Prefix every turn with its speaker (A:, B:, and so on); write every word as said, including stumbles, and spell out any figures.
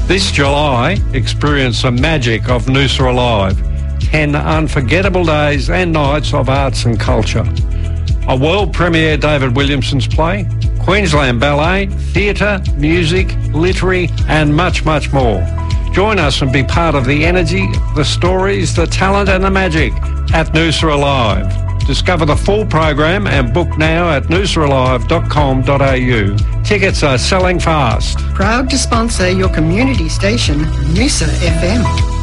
A: This July, experience the magic of Noosa Alive. ten unforgettable days and nights of arts and culture. A world premiere David Williamson's play, Queensland Ballet, theatre, music, literary and much, much more. Join us and be part of the energy, the stories, the talent and the magic at Noosa Alive. Discover the full program and book now at noosa alive dot com dot a u. Tickets are selling fast.
B: Proud to sponsor your community station, Noosa F M.